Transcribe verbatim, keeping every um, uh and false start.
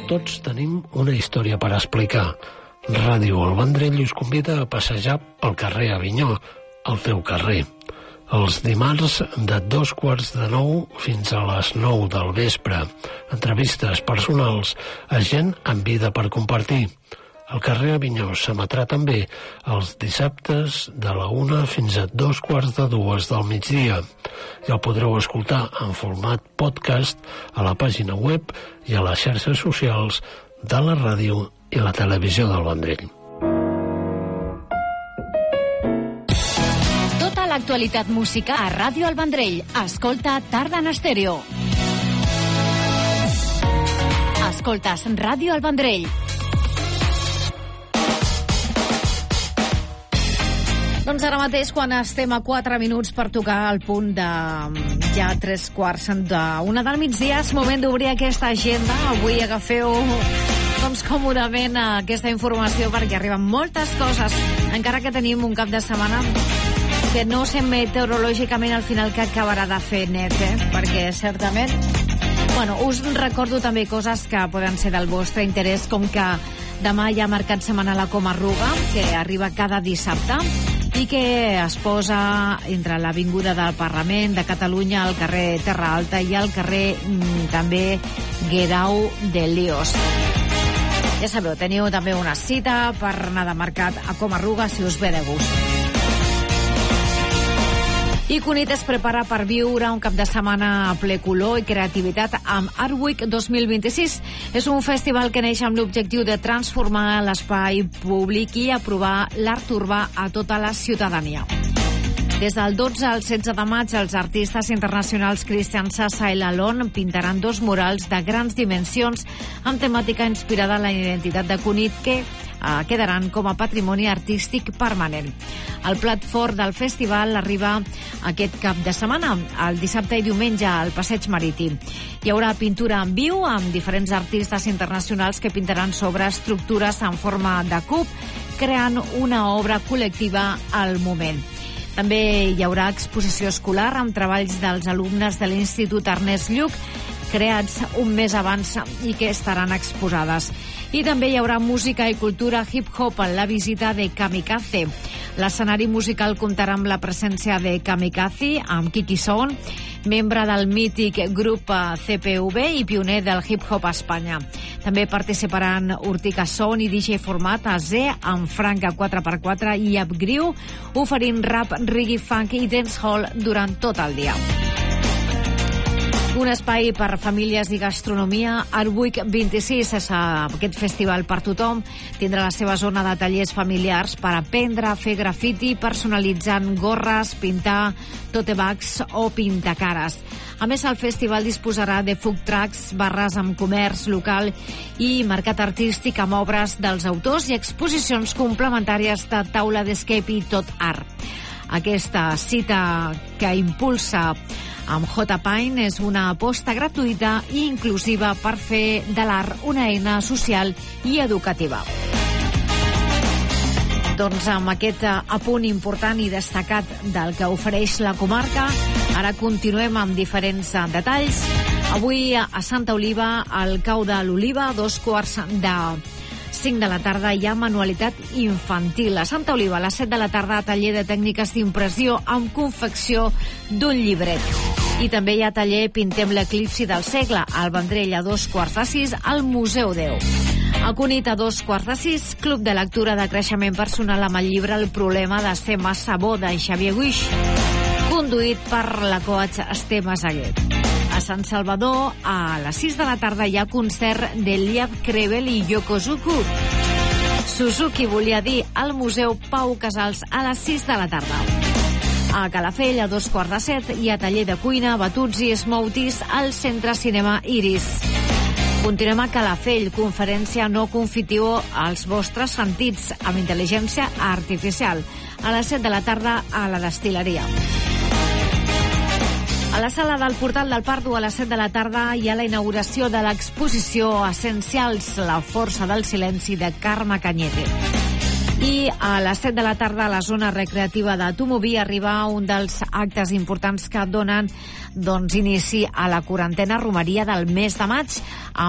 Tots tenim una història per explicar. Ràdio El Vendrell us convida a passejar pel carrer Avinyó, el teu carrer. Els dimarts de dos quarts de nou fins a les nou del vespre. Entrevistes personals a gent amb vida per compartir. El carrer Avinyó s'emetrà també els dissabtes de la una fins a dos quarts de dues del migdia. I el podreu escoltar en format podcast a la pàgina web i a les xarxes socials de la ràdio i la televisió del Vendrell. Tota l'actualitat musical a Ràdio El Vendrell. Escolta Tarda en Estèreo. Escoltes Ràdio El Vendrell. Doncs ara mateix, quan estem a quatre minuts per tocar el punt de ja tres quarts d'una del migdia, és moment d'obrir aquesta agenda. Avui agafeu doncs còmodament aquesta informació perquè arriben moltes coses, encara que tenim un cap de setmana que no sé meteorològicament al final que acabarà de fer net, eh? Perquè certament, bueno, us recordo també coses que poden ser del vostre interès, com que demà hi ha mercat setmanal a Comarruga, que arriba cada dissabte, i que es posa entre l'Avinguda del Parlament de Catalunya, al carrer Terra Alta i al carrer mm, també Guerau de Líos. Ja sabeu, teniu també una cita per anar de mercat a Comarruga si us ve de gust. I Cunit es prepara per viure un cap de setmana a ple color i creativitat amb Art Week dos mil vint-i-sis. És un festival que neix amb l'objectiu de transformar l'espai públic i aprovar l'art urbà a tota la ciutadania. Des del dotze al setze de maig, els artistes internacionals Christian Sassa i Lalonde pintaran dos murals de grans dimensions amb temàtica inspirada en la identitat de Cunit que eh, quedaran com a patrimoni artístic permanent. El plat fort del festival arriba aquest cap de setmana, el dissabte i diumenge, al Passeig Marítim. Hi haurà pintura en viu amb diferents artistes internacionals que pintaran sobre estructures en forma de cub, creant una obra col·lectiva al moment. També hi haurà exposició escolar amb treballs dels alumnes de l'Institut Ernest Lluch, creats un mes abans i que estaran exposades. I també hi haurà música i cultura hip-hop en la visita de Kamikaze. L'escenari musical comptarà amb la presència de Kamikaze, amb Kiki Son, membre del mític grup C P V i pioner del hip-hop a Espanya. També participaran Urtica Son i D J Format A Z amb Franca quatre per quatre i Upgrew, oferint rap, reggae, funk i dancehall durant tot el dia. Un espai per famílies i gastronomia. Art Week vint-i-sis és aquest festival per tothom. Tindrà la seva zona de tallers familiars per aprendre a fer grafiti personalitzant gorres, pintar tote bags o pintacares. A més, el festival disposarà de food trucks, barres amb comerç local i mercat artístic amb obres dels autors i exposicions complementàries de taula d'escape i tot art. Aquesta cita que impulsa amb J. Pine és una aposta gratuïta i inclusiva per fer de l'art una eina social i educativa. Doncs amb aquest apunt important i destacat del que ofereix la comarca, ara continuem amb diferents detalls. Avui a Santa Oliva, al cau de l'Oliva, dos quarts de cinc de la tarda, hi ha manualitat infantil. A Santa Oliva, a les set de la tarda, taller de tècniques d'impressió amb confecció d'un llibret. I també hi ha taller Pintem l'eclipsi del segle, al Vendrell a dos quarts de sis, al Museu Déu. A Cunit a dos quarts de sis, Club de lectura de creixement personal amb el llibre El problema de ser massa bo, de Xavier Guix, conduït per la coach Esther Masaguet. A Sant Salvador, a les sis de la tarda, hi ha concert de Liam Krebel i Yokozuku. Suzuki volia dir al Museu Pau Casals a les sis de la tarda. A Calafell, a dos quarts de set, hi ha taller de cuina, batuts i smoothies al Centre Cinema Iris. Continuem a Calafell, conferència No confitiu als vostres sentits amb intel·ligència artificial, a les set de la tarda a la destil·leria. A la sala del Portal del Pardo, a les set de la tarda, hi ha la inauguració de l'exposició Essencials, la força del silenci, de Carme Cañete. I a les set de la tarda, a la zona recreativa de Tomoví, arriba un dels actes importants que donen doncs, inici a la quarantena romeria del mes de maig,